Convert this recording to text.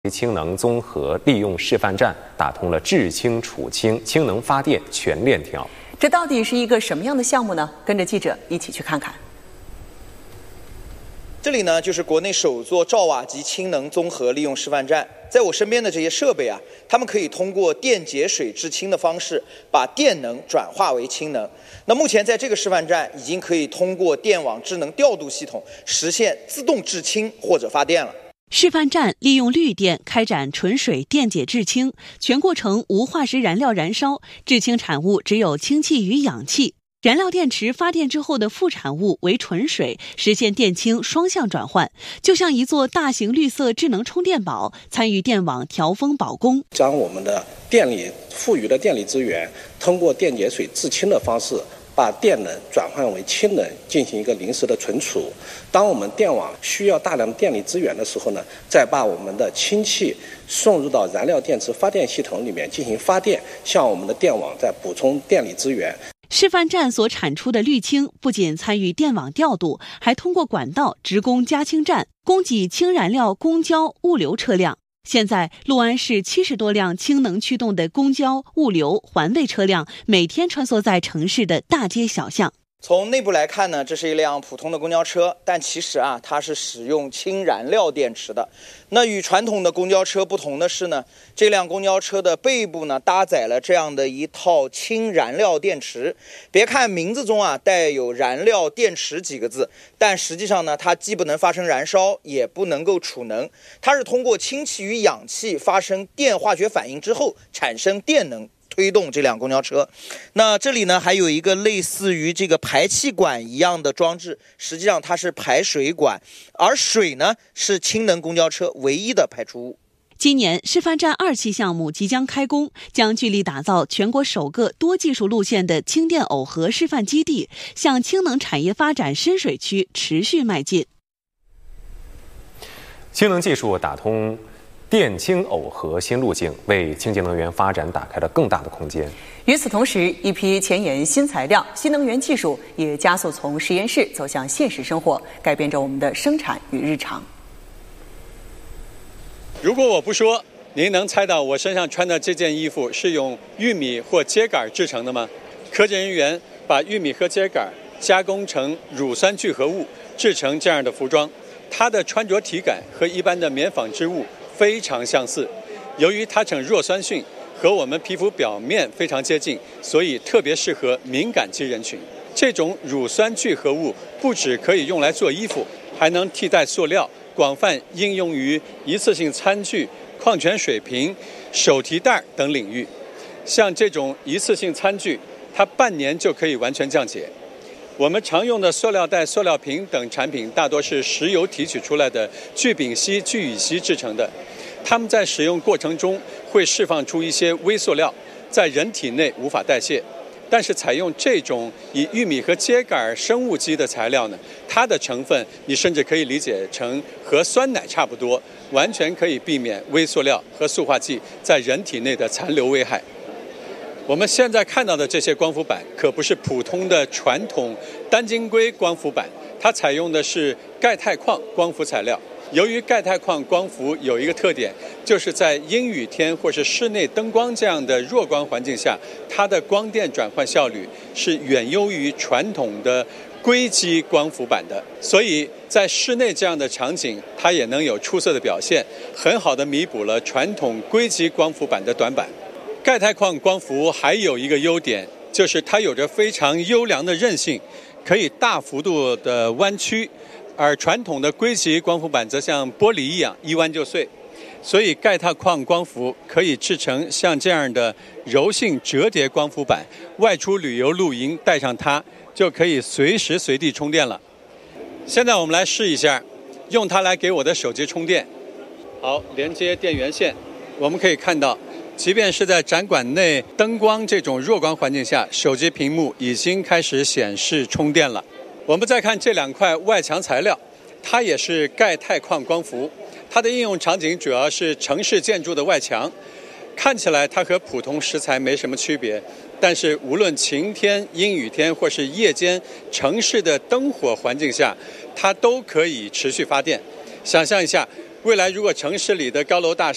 氢能综合利用示范站打通了制氢储氢、氢能发电全链条。 这到底是一个什么样的项目呢？跟着记者一起去看看。 这里呢，就是国内首座兆瓦级氢能综合利用示范站。在我身边的这些设备啊，它们可以通过电解水制氢的方式，把电能转化为氢能。那目前在这个示范站已经可以通过电网智能调度系统实现自动制氢或者发电了。 示范站利用绿电开展纯水电解制氢，全过程无化石燃料燃烧，制氢产物只有氢气与氧气。燃料电池发电之后的副产物为纯水，实现电氢双向转换，就像一座大型绿色智能充电宝，参与电网调峰保供， 将我们的电力富余的电力资源，通过电解水制氢的方式，把电能转换为氢能，进行一个临时的存储。当我们电网需要大量电力资源的时候呢，再把我们的氢气送入到燃料电池发电系统里面进行发电，向我们的电网再补充电力资源。 示范站所产出的绿氢不仅参与电网调度，还通过管道直供加氢站，供给氢燃料公交物流车辆。现在，六安市70多辆氢能驱动的公交、物流、环卫车辆每天穿梭在城市的大街小巷。 从内部来看呢，这是一辆普通的公交车，但其实啊，它是使用氢燃料电池的。那与传统的公交车不同的是呢，这辆公交车的背部呢搭载了这样的一套氢燃料电池。别看名字中啊带有燃料电池几个字，但实际上呢，它既不能发生燃烧，也不能够储能，它是通过氢气与氧气发生电化学反应之后产生电能，推动这辆公交车。那这里呢还有一个类似于这个排气管一样的装置，实际上它是排水管，而水呢是氢能公交车唯一的排出物。 今年示范站2期项目即将开工，将聚力打造全国首个多技术路线的氢电耦合示范基地，向氢能产业发展深水区持续迈进。 氢能技术打通电氢耦合新路径，为清洁能源发展打开了更大的空间。 与此同时，一批前沿新材料、新能源技术也加速从实验室走向现实生活，改变着我们的生产与日常。 如果我不说，您能猜到我身上穿的这件衣服是用玉米或秸秆制成的吗？科研人员把玉米和秸秆加工成乳酸聚合物，制成这样的服装。它的穿着体感和一般的棉纺织物非常相似，由于它呈弱酸性，和我们皮肤表面非常接近，所以特别适合敏感肌人群。这种乳酸聚合物不只可以用来做衣服，还能替代塑料，广泛应用于一次性餐具、矿泉水瓶、手提袋等领域。像这种一次性餐具，它半年就可以完全降解。我们常用的塑料袋、塑料瓶等产品大多是石油提取出来的聚丙烯、聚乙烯制成的，它们在使用过程中会释放出一些微塑料，在人体内无法代谢。但是采用这种以玉米和秸秆生物基的材料呢，它的成分你甚至可以理解成和酸奶差不多，完全可以避免微塑料和塑化剂在人体内的残留危害。我们现在看到的这些光伏板可不是普通的传统单晶硅光伏板，它采用的是钙钛矿光伏材料。由于钙钛矿光伏有一个特点，就是在阴雨天或是室内灯光这样的弱光环境下，它的光电转换效率是远优于传统的硅基光伏板的，所以在室内这样的场景，它也能有出色的表现，很好的弥补了传统硅基光伏板的短板。钙钛矿光伏还有一个优点，就是它有着非常优良的韧性，可以大幅度的弯曲，而传统的硅基光伏板则像玻璃一样一弯就碎，所以钙钛矿光伏可以制成像这样的柔性折叠光伏板，外出旅游露营带上它就可以随时随地充电了。现在我们来试一下，用它来给我的手机充电。好，连接电源线，我们可以看到即便是在展馆内灯光这种弱光环境下，手机屏幕已经开始显示充电了。我们再看这2块外墙材料，它也是钙钛矿光伏，它的应用场景主要是城市建筑的外墙。看起来它和普通石材没什么区别，但是无论晴天、阴雨天或是夜间城市的灯火环境下，它都可以持续发电。想象一下，未来如果城市里的高楼大厦